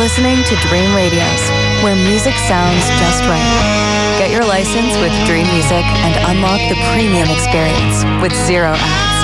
listening to Dream Radios, where music sounds just right. Get your license with Dream Music and unlock the premium experience with 0 ads.